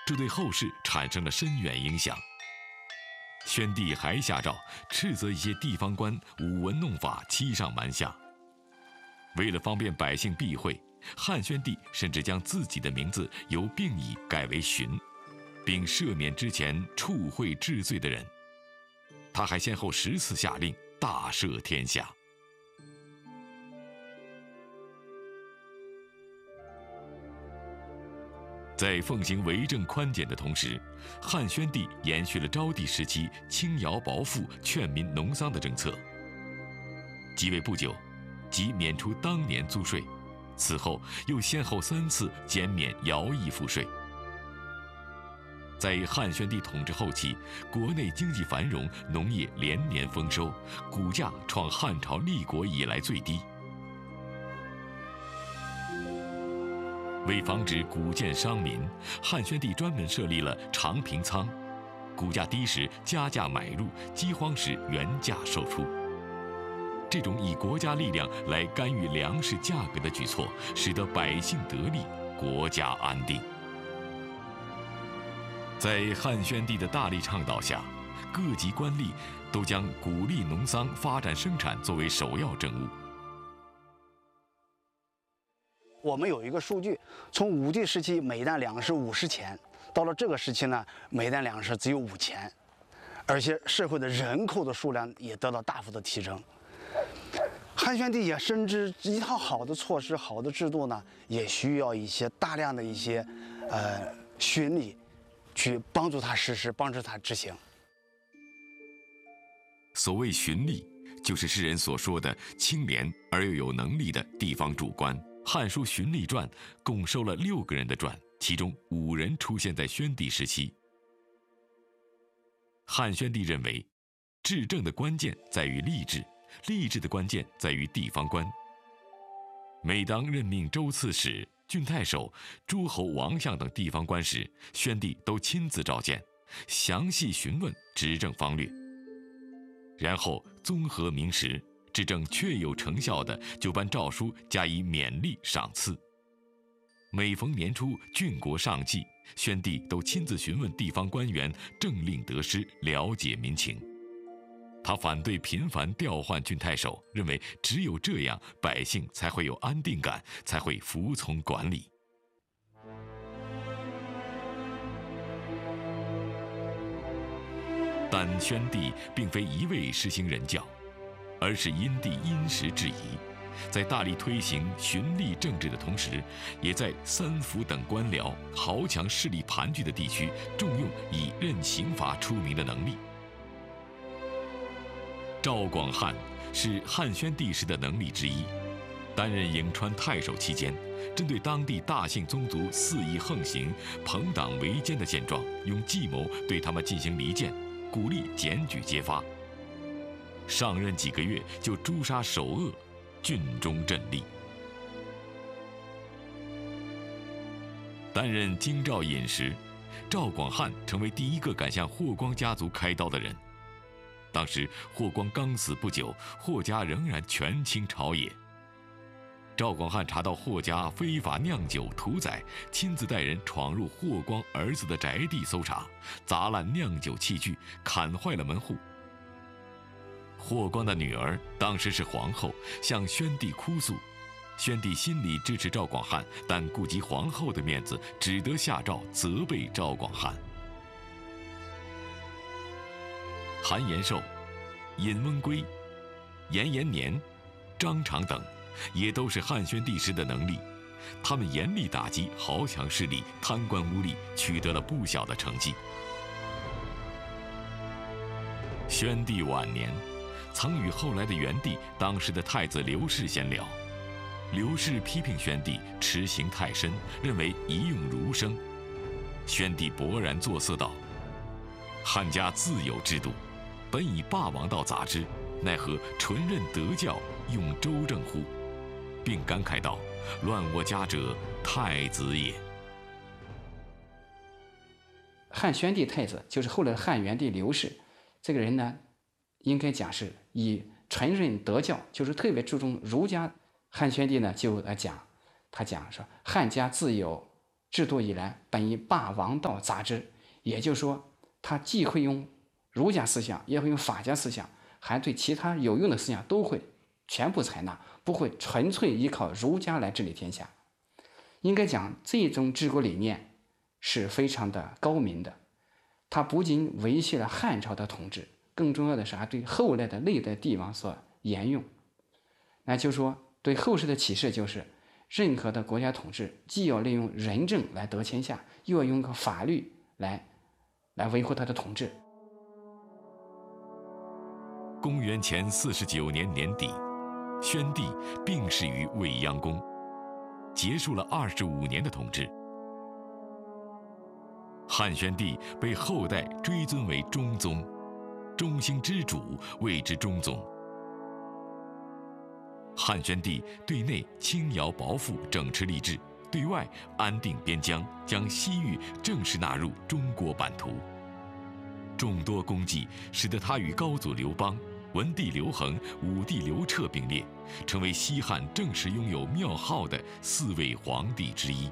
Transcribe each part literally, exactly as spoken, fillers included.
这对后世产生了深远影响。宣帝还下诏斥责一些地方官舞文弄法、欺上瞒下。为了方便百姓避讳，汉宣帝甚至将自己的名字由病已改为荀，并赦免之前触秽治罪的人。他还先后十次下令大赦天下。在奉行为政宽简的同时，汉宣帝延续了昭帝时期轻徭薄赋、劝民农桑的政策。即位不久，即免除当年租税，此后又先后三次减免徭役赋税。在汉宣帝统治后期，国内经济繁荣，农业连年丰收，谷价创汉朝立国以来最低。为防止谷贱伤民，汉宣帝专门设立了长平仓，谷价低时加价买入，饥荒时原价售出。这种以国家力量来干预粮食价格的举措，使得百姓得利，国家安定。在汉宣帝的大力倡导下，各级官吏都将鼓励农桑、发展生产作为首要政务。 我们有一个数据，从武帝时期每担粮食五十钱，到了这个时期呢，每担粮食只有五钱，而且社会的人口的数量也得到大幅的提升。汉宣帝也深知一套好的措施、好的制度呢，也需要一些大量的一些呃巡吏去帮助他实施，帮助他执行。 所谓巡吏，就是世人所说的清廉而又有能力的地方主官。《汉书·巡吏传》共收了六个人的传，其中五人出现在宣帝时期。汉宣帝认为，治政的关键在于吏治，吏治的关键在于地方官。每当任命州刺史、郡太守、诸侯、王相等地方官时，宣帝都亲自召见，详细询问执政方略，然后综合明实，执政确有成效的，就颁诏书加以勉励赏赐。每逢年初郡国上祭，宣帝都亲自询问地方官员，政令得失，了解民情。他反对频繁调换郡太守，认为只有这样，百姓才会有安定感，才会服从管理。但宣帝并非一味实行人教，而是因地因时制宜，在大力推行循吏政治的同时，也在三府等官僚豪强势力盘踞的地区重用以任刑罚出名的能力。赵广汉是汉宣帝时的能力之一，担任颍川太守期间，针对当地大姓宗族肆意横行、朋党围歼的现状，用计谋对他们进行离间，鼓励检举揭发。上任几个月就诛杀首恶，郡中振立。担任京兆尹时，赵广汉成为第一个敢向霍光家族开刀的人。当时霍光刚死不久，霍家仍然权倾朝野。赵广汉查到霍家非法酿酒屠宰，亲自带人闯入霍光儿子的宅地搜查，砸烂酿酒器具，砍坏了门户。霍光的女儿当时是皇后，向宣帝哭诉，宣帝心里支持赵广汉，但顾及皇后的面子，只得下诏责备赵广汉。韩延寿、尹翁归、严延年、张长等，也都是汉宣帝时的能力，他们严厉打击豪强势力、贪官污吏，取得了不小的成绩。宣帝晚年，曾与后来的元帝当时的太子刘氏闲聊，刘氏批评宣帝持刑太深，认为一用儒生。宣帝勃然作色道：“汉家自有制度，本以霸王道杂之，奈何纯任德教，用周正乎？”并感慨道：“乱我家者，太子也。” 汉宣帝太子就是后来的汉元帝刘氏，这个人呢，应该讲是以纯任德教，就是特别注重儒家。汉宣帝呢就来讲，他讲说汉家自有制度以来，本以霸王道杂之，也就是说，他既会用儒家思想，也会用法家思想，还对其他有用的思想都会全部采纳，不会纯粹依靠儒家来治理天下。应该讲，这种治国理念是非常的高明的，它不仅维系了汉朝的统治，更重要的是还对后来的历代帝王所沿用。那就是说，对后世的启示就是，任何的国家统治，既要利用仁政来得天下，又要用个法律来来维护他的统治。 公元前四十九年年底，宣帝病逝于未央宫，结束了二十五年的统治。汉宣帝被后代追尊为中宗，中兴之主谓之中宗。汉宣帝对内轻徭薄赋，整饬吏治；对外安定边疆，将西域正式纳入中国版图。众多功绩使得他与高祖刘邦、文帝刘恒、武帝刘彻并列，成为西汉正式拥有庙号的四位皇帝之一。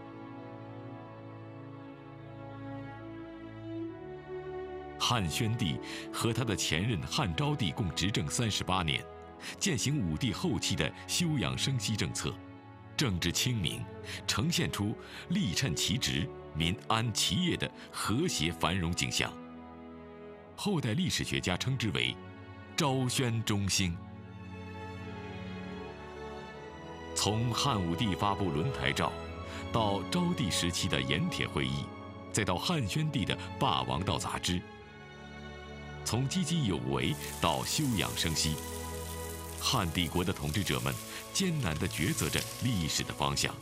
汉宣帝和他的前任汉昭帝共执政三十八年，践行武帝后期的休养生息政策，政治清明，呈现出力称其职、民安其业的和谐繁荣景象。后代历史学家称之为昭宣中兴。从汉武帝发布轮台诏，到昭帝时期的盐铁会议，再到汉宣帝的霸王道杂志，从积极有为到休养生息，汉帝国的统治者们艰难地抉择着历史的方向。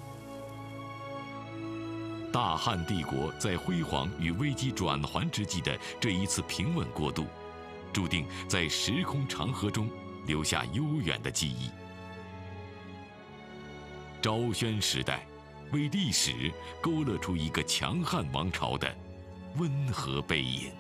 大汉帝国在辉煌与危机转圜之际的这一次平稳过渡，注定在时空长河中留下悠远的记忆。昭宣时代为历史勾勒出一个强悍王朝的温和背影。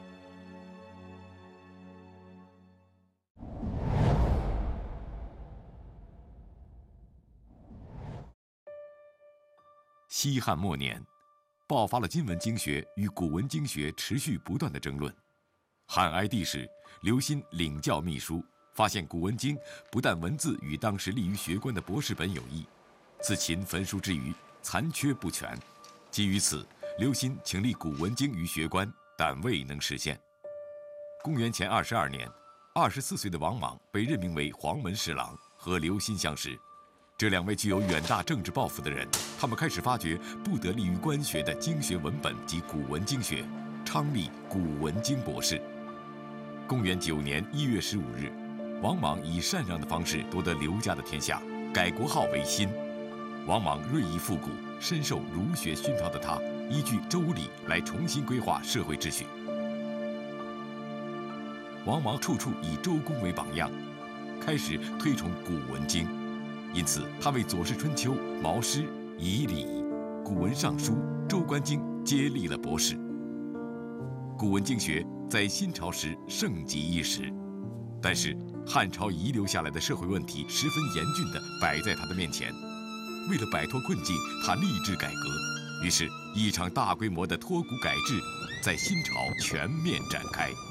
西汉末年，爆发了今文经学与古文经学持续不断的争论。汉哀帝时，刘歆领教秘书，发现《古文经》不但文字与当时利于学官的博士本有异，自秦焚书之余，残缺不全。基于此，刘歆请立《古文经》于学官，但未能实现。公元前二十二年，二十四岁的王莽被任命为黄门侍郎，和刘歆相识。这两位具有远大政治抱负的人，他们开始发掘不得利于官学的经学文本及古文经学，倡立古文经博士。公元九年一月十五日，王莽以禅让的方式夺得刘家的天下，改国号为辛。王莽锐意复古，深受儒学熏陶的他，依据周礼来重新规划社会秩序。王莽处处以周公为榜样，开始推崇古文经。因此，他为《左氏春秋》《毛诗》《仪礼》《古文尚书》《周官经》接立了博士。古文经学在新朝时盛极一时，但是汉朝遗留下来的社会问题十分严峻地摆在他的面前。为了摆脱困境，他立志改革，于是，一场大规模的脱古改制在新朝全面展开。